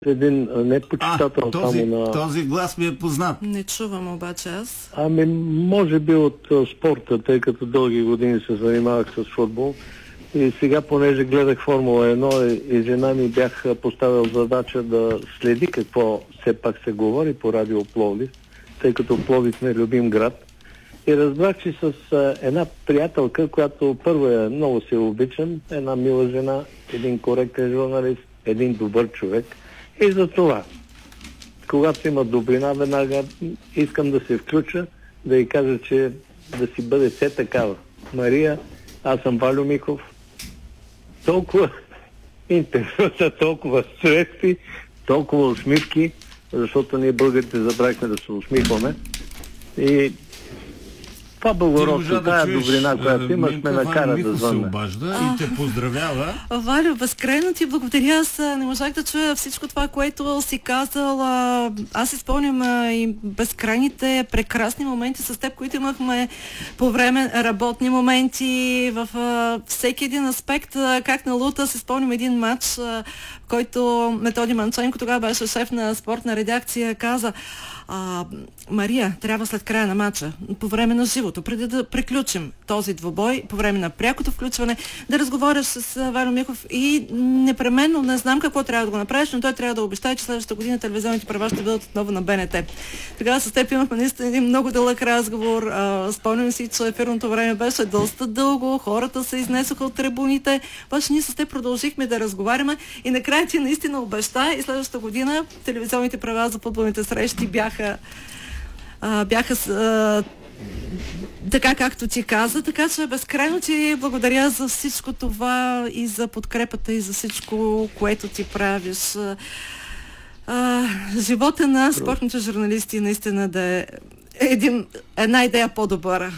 един непочитател само на... Този глас ми е познат. Не чувам обаче аз. Ами, може би от спорта, тъй като дълги години се занимавах с футбол. И сега, понеже гледах Формула 1 и жена ми бях поставил задача да следи какво все пак се говори по радио Пловдив, тъй като Пловдив е любим град. И разбрах, че с една приятелка, която първо много се обичам, една мила жена, един коректен журналист, един добър човек. И за това, когато има добрина, веднага искам да се включа, да й кажа, че да си бъде все такава. Мария, аз съм Валю Михов. Толкова интервюта, толкова средства, толкова усмивки, защото ние българите забрахме да се усмихваме. И това благородство, тая добрина, която имаш, ме накара да звънне. се обажда и те поздравява. Валю, безкрайно ти благодаря. Аз не можах да чуя всичко това, което си казал. Аз си спомням и безкрайните прекрасни моменти с теб, които имахме по време работни моменти в всеки един аспект. Как на Лута си спомням един матч, който Методи Манченко, тогава беше шеф на спортна редакция, каза: Мария, трябва след края на матча, по време на живото, преди да приключим този двубой, по време на прякото включване, да разговаряш с Валю Михов и непременно, не знам какво трябва да го направиш, но той трябва да обещае, че следващата година телевизионните права ще бъдат отново на БНТ. Тогава с теб имахме наистина един много дълъг разговор. Спомням си, че ефирното време беше доста дълго, хората се изнесоха от трибуните, обаче ние с теб продължихме да разговаряме и накрая ти наистина обеща и следващата година телевизионните права за футболните срещи бяха така както ти каза, така че безкрайно ти благодаря за всичко това и за подкрепата и за всичко, което ти правиш. Живота на спортните журналисти наистина да е една идея по-добра.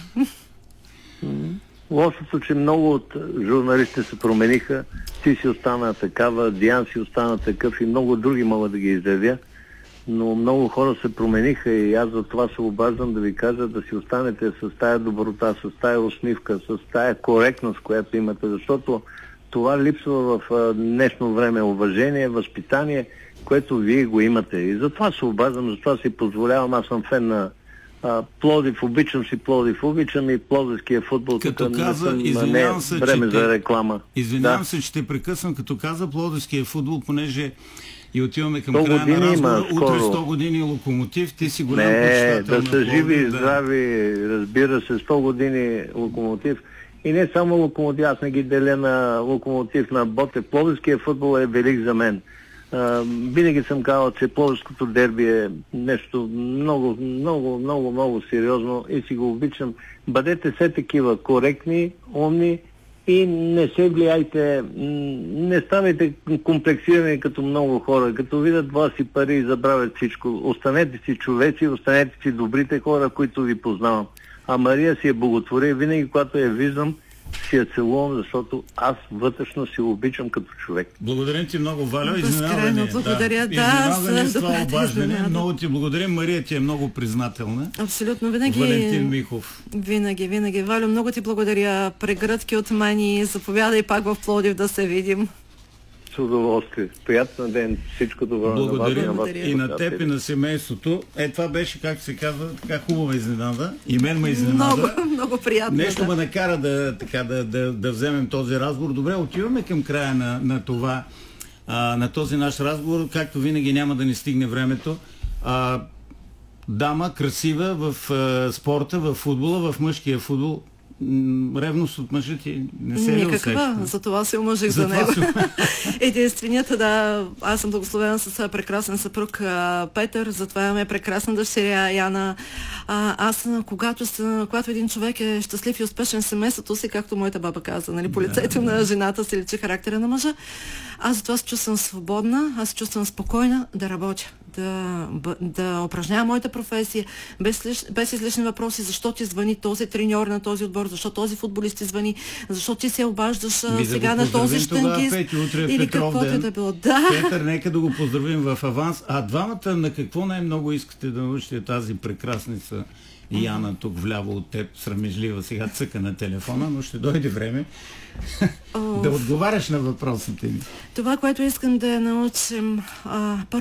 Лошото, че много от журналистите се промениха, ти си остана такава, Диан си остана такъв и много други могат да ги изявя. Но много хора се промениха и аз за това се обаждам да ви кажа да си останете с тая доброта, с тая усмивка, с тая коректност, която имате, защото това липсва в днешно време. Уважение, възпитание, което вие го имате. И затова се обаждам, затова си позволявам. Аз съм фен на Пловдив, обичам и пловдивския футбол. Като каза, извинявам се, време за реклама. Извинявам се, че те прекъсвам, като каза пловдивския футбол, понеже и отиваме към края на разговора. Утре 100 години Локомотив, ти си голям почитател. Да са живи и здрави, разбира се, 100 години Локомотив. И не само Локомотив, аз не ги деля на Локомотив, на Ботев. Пловдивския футбол е велик за мен. Винаги съм казал, че пловдивското дерби е нещо много, много, много, много сериозно и си го обичам. Бъдете все такива коректни, умни и не се влияйте, не ставайте комплексирани като много хора, като видят вас и пари и забравят всичко. Останете си човеци, останете си добрите хора, които ви познавам. А Мария си е боготворя, винаги когато я виждам, си я целувам, защото аз вътрешно си обичам като човек. Благодарим ти много, Валя. Безкрайно благодаря. Изненадане с това обаждане. Много ти благодарим. Мария ти е много признателна. Абсолютно. Винаги. Валентин Михов. Винаги. Валю, много ти благодаря. Прегръдки от мен и заповядай пак в Пловдив да се видим. С удоволствие. Приятен ден. Всичко добро. Благодаря и на теб и на семейството. Това беше, както се казва, така хубава изненада. И мен ме изненада. Много приятно. Нещо ме накара да вземем този разговор. Добре, отиваме към края на това, на този наш разговор. Както винаги няма да ни стигне времето. Дама, красива в спорта, в футбола, в мъжкия футбол. Ревност от мъжа ти не се ли усеща? Никаква, за това се омъжих за него. Единственият, аз съм благословена с прекрасен съпруг Петър, затова имаме прекрасна дъщеря Яна. Аз, когато един човек е щастлив и успешен в семейството си, както моята баба каза, по лицето на жената се личи характера на мъжа, аз затова се чувствам свободна, аз се чувствам спокойна да работя, да упражнявам моята професия, без излишни въпроси, защо ти звъни този треньор на този отбор, защо този футболист ти звъни, защо ти се обаждаш сега на този щангист или каквото е да било. Да. Петър, нека да го поздравим в аванс. А двамата на какво най-много искате да научите тази прекрасница Яна тук вляво от теб, срамежлива, сега цъка на телефона, но ще дойде време да отговаряш на въпросите ми. Това, което искам да научим,